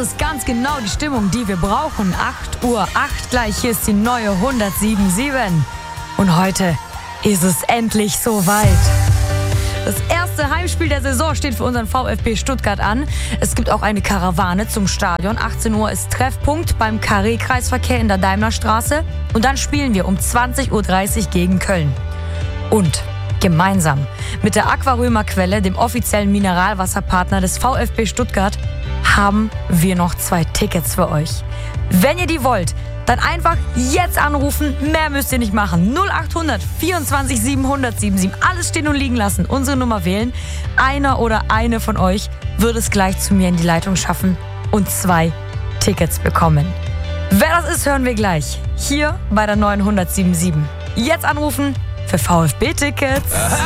ist ganz genau die Stimmung, die wir brauchen. 8:08 Uhr gleich, hier ist die neue 107.7. Und heute ist es endlich soweit. Das erste Heimspiel der Saison steht für unseren VfB Stuttgart an. Es gibt auch eine Karawane zum Stadion. 18 Uhr ist Treffpunkt beim Carré-Kreisverkehr in der Daimlerstraße. Und dann spielen wir um 20:30 Uhr gegen Köln. Und gemeinsam mit der Aquarömer Quelle, dem offiziellen Mineralwasserpartner des VfB Stuttgart, haben wir noch 2 Tickets für euch. Wenn ihr die wollt, dann einfach jetzt anrufen, mehr müsst ihr nicht machen. 0800 24 777, alles stehen und liegen lassen, unsere Nummer wählen. Einer oder eine von euch wird es gleich zu mir in die Leitung schaffen und 2 Tickets bekommen. Wer das ist, hören wir gleich, hier bei der neuen 107.7. Jetzt anrufen für VfB-Tickets.